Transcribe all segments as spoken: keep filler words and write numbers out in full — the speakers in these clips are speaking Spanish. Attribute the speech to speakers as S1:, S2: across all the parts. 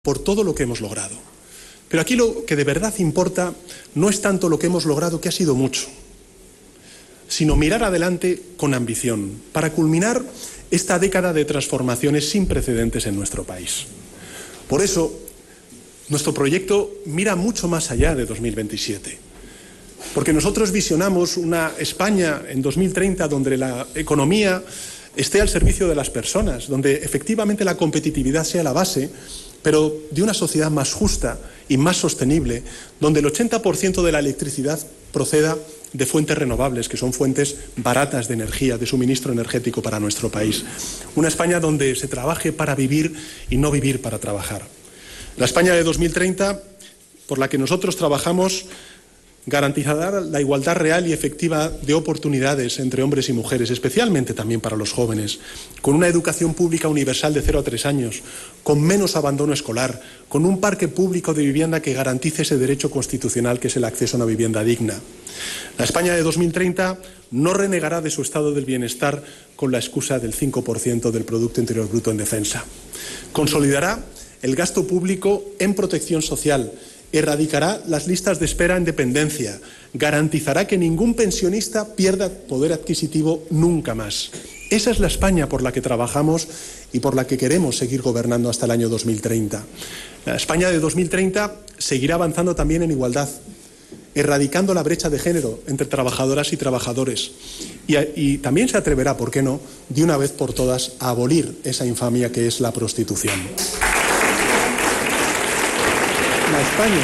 S1: por todo lo que hemos logrado. Pero aquí lo que de verdad importa no es tanto lo que hemos logrado, que ha sido mucho, sino mirar adelante con ambición para culminar esta década de transformaciones sin precedentes en nuestro país. Por eso, nuestro proyecto mira mucho más allá de dos mil veintisiete, porque nosotros visionamos una España en dos mil treinta donde la economía esté al servicio de las personas, donde efectivamente la competitividad sea la base, pero de una sociedad más justa y más sostenible, donde el ochenta por ciento de la electricidad proceda de fuentes renovables, que son fuentes baratas de energía, de suministro energético para nuestro país. Una España donde se trabaje para vivir y no vivir para trabajar. La España de dos mil treinta, por la que nosotros trabajamos, garantizará la igualdad real y efectiva de oportunidades entre hombres y mujeres, especialmente también para los jóvenes, con una educación pública universal de cero a tres años, con menos abandono escolar, con un parque público de vivienda que garantice ese derecho constitucional que es el acceso a una vivienda digna. La España de dos mil treinta no renegará de su estado del bienestar con la excusa del cinco por ciento del Producto Interior Bruto en defensa. Consolidará el gasto público en protección social, erradicará las listas de espera en dependencia, garantizará que ningún pensionista pierda poder adquisitivo nunca más. Esa es la España por la que trabajamos y por la que queremos seguir gobernando hasta el año dos mil treinta. La España de dos mil treinta seguirá avanzando también en igualdad, erradicando la brecha de género entre trabajadoras y trabajadores. Y, y también se atreverá, ¿por qué no?, de una vez por todas a abolir esa infamia que es la prostitución. La España,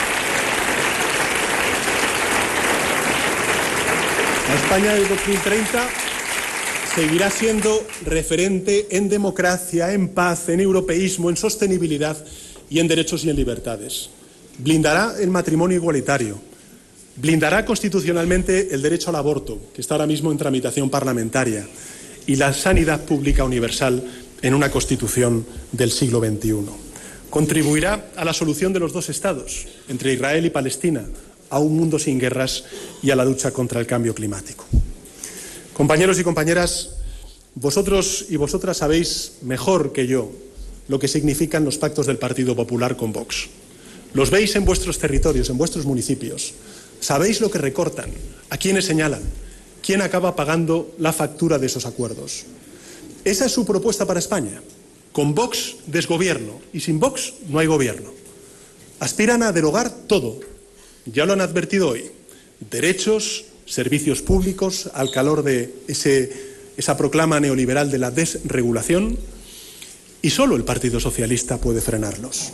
S1: la España de dos mil treinta seguirá siendo referente en democracia, en paz, en europeísmo, en sostenibilidad y en derechos y en libertades. Blindará el matrimonio igualitario, blindará constitucionalmente el derecho al aborto, que está ahora mismo en tramitación parlamentaria, y la sanidad pública universal en una Constitución del siglo veintiuno. Contribuirá a la solución de los dos estados, entre Israel y Palestina, a un mundo sin guerras y a la lucha contra el cambio climático. Compañeros y compañeras, vosotros y vosotras sabéis mejor que yo lo que significan los pactos del Partido Popular con Vox. Los veis en vuestros territorios, en vuestros municipios. Sabéis lo que recortan, a quiénes señalan, quién acaba pagando la factura de esos acuerdos. Esa es su propuesta para España. Con Vox, desgobierno, y sin Vox no hay gobierno. Aspiran a derogar todo. Ya lo han advertido hoy. Derechos, servicios públicos, al calor de ese, esa proclama neoliberal de la desregulación, y solo el Partido Socialista puede frenarlos.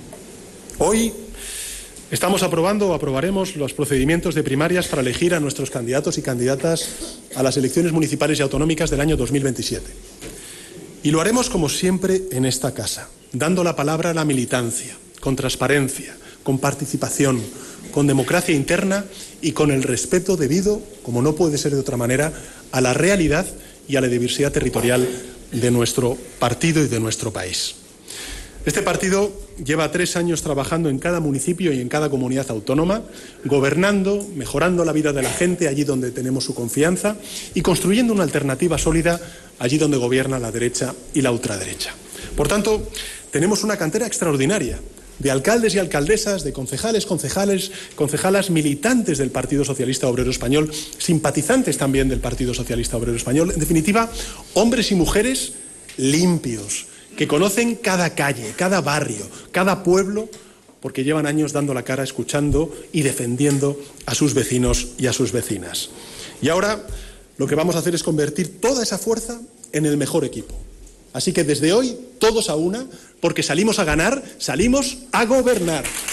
S1: Hoy estamos aprobando o aprobaremos los procedimientos de primarias para elegir a nuestros candidatos y candidatas a las elecciones municipales y autonómicas del año dos mil veintisiete. Y lo haremos como siempre en esta casa, dando la palabra a la militancia, con transparencia, con participación, con democracia interna y con el respeto debido, como no puede ser de otra manera, a la realidad y a la diversidad territorial de nuestro partido y de nuestro país. Este partido lleva tres años trabajando en cada municipio y en cada comunidad autónoma, gobernando, mejorando la vida de la gente allí donde tenemos su confianza y construyendo una alternativa sólida allí donde gobierna la derecha y la ultraderecha. Por tanto, tenemos una cantera extraordinaria de alcaldes y alcaldesas, de concejales, concejales, concejalas militantes del Partido Socialista Obrero Español, simpatizantes también del Partido Socialista Obrero Español, en definitiva, hombres y mujeres limpios, que conocen cada calle, cada barrio, cada pueblo, porque llevan años dando la cara, escuchando y defendiendo a sus vecinos y a sus vecinas. Y ahora lo que vamos a hacer es convertir toda esa fuerza en el mejor equipo. Así que desde hoy, todos a una, porque salimos a ganar, salimos a gobernar.